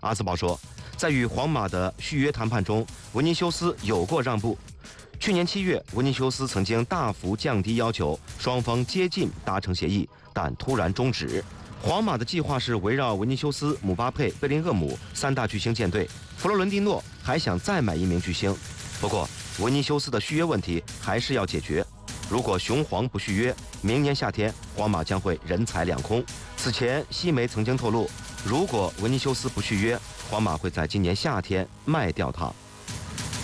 阿斯堡说，在与皇马的续约谈判中，维尼修斯有过让步。去年7月，维尼修斯曾经大幅降低要求，双方接近达成协议，但突然终止。皇马的计划是围绕维尼修斯、姆巴佩、贝林厄姆3大巨星建队，弗洛伦蒂诺还想再买1名巨星。不过，维尼修斯的续约问题还是要解决。如果雄黄不续约，明年夏天皇马将会人财两空。此前，西媒曾经透露，如果维尼修斯不续约，皇马会在今年夏天卖掉他。